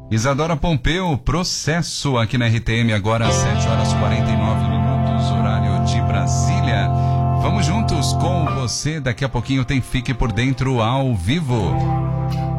Isadora Pompeu, Processo, aqui na RTM, agora às 7h49, horário de Brasília. Vamos juntos com você, daqui a pouquinho tem Fique por Dentro ao vivo.